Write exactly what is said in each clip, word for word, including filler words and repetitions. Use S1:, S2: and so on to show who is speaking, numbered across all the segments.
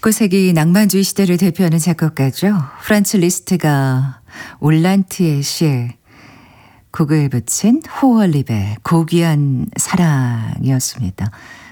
S1: 십구 세기 낭만주의 시대를 대표하는 작곡가죠. 프란츠 리스트가 올란트의 시에 곡을 붙인 호월립의 고귀한 사랑이었습니다.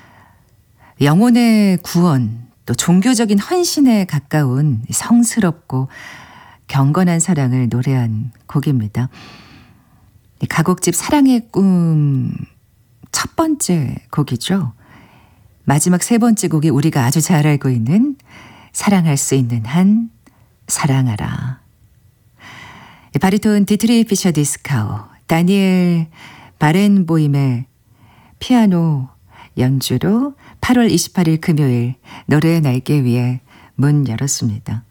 S1: 영혼의 구원, 또 종교적인 헌신에 가까운 성스럽고 경건한 사랑을 노래한 곡입니다. 가곡집 사랑의 꿈 첫 번째 곡이죠. 마지막 세 번째 곡이 우리가 아주 잘 알고 있는 사랑할 수 있는 한 사랑하라. 바리톤 디트리 피셔 디스카우, 다니엘 바렌보임의 피아노 연주로 팔월 이십팔일 금요일 노래의 날개 위에 문 열었습니다.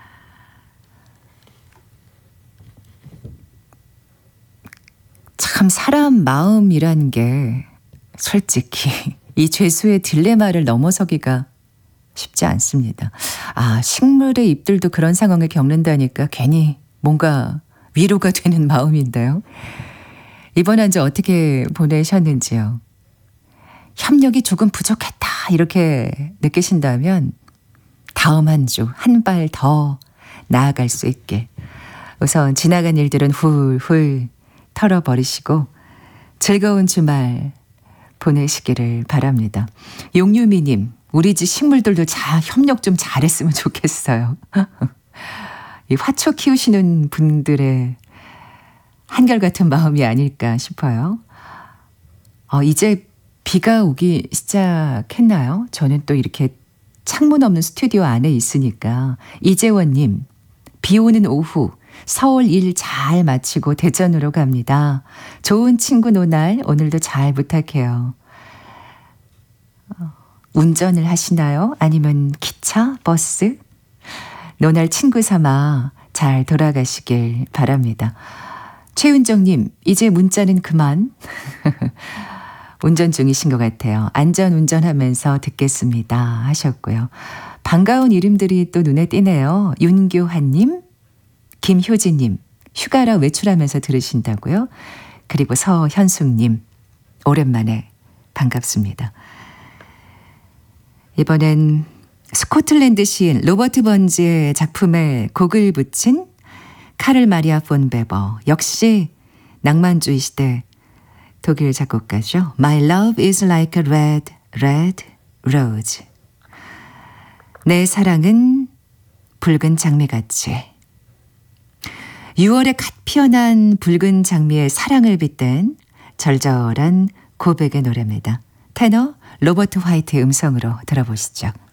S1: 참 사람 마음이란 게 솔직히 이 죄수의 딜레마를 넘어서기가 쉽지 않습니다. 아, 식물의 잎들도 그런 상황을 겪는다니까 괜히 뭔가 위로가 되는 마음인데요. 이번 한 주 어떻게 보내셨는지요? 협력이 조금 부족했다 이렇게 느끼신다면 다음 한 주 한 발 더 나아갈 수 있게 우선 지나간 일들은 훌훌 털어버리시고 즐거운 주말 보내시기를 바랍니다. 용유미님, 우리 집 식물들도 자 협력 좀 잘했으면 좋겠어요. 이 화초 키우시는 분들의 한결같은 마음이 아닐까 싶어요. 어, 이제 비가 오기 시작했나요? 저는 또 이렇게 창문 없는 스튜디오 안에 있으니까. 이재원님, 비 오는 오후 서울 일 잘 마치고 대전으로 갑니다. 좋은 친구 노날 오늘도 잘 부탁해요. 운전을 하시나요? 아니면 기차, 버스? 노날 친구 삼아 잘 돌아가시길 바랍니다. 최은정님, 이제 문자는 그만. 운전 중이신 것 같아요. 안전 운전하면서 듣겠습니다 하셨고요. 반가운 이름들이 또 눈에 띄네요. 윤교한님, 김효진님, 휴가라 외출하면서 들으신다고요? 그리고 서현숙님, 오랜만에 반갑습니다. 이번엔 스코틀랜드 시인 로버트 번즈의 작품에 곡을 붙인 카를 마리아 폰 베버, 역시 낭만주의 시대 독일 작곡가죠. My love is like a red, red rose. 내 사랑은 붉은 장미같이. 유월에 갓 피어난 붉은 장미의 사랑을 빗댄 절절한 고백의 노래입니다. 테너 로버트 화이트의 음성으로 들어보시죠.